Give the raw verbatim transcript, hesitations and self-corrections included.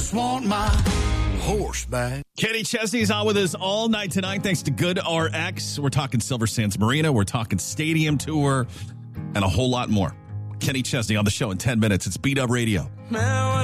just want my horse back. Kenny Chesney's on with us all night tonight thanks to Good R X. We're talking Silver Sands Marina. We're talking stadium tour and a whole lot more. Kenny Chesney on the show in ten minutes. It's Beat Up Radio.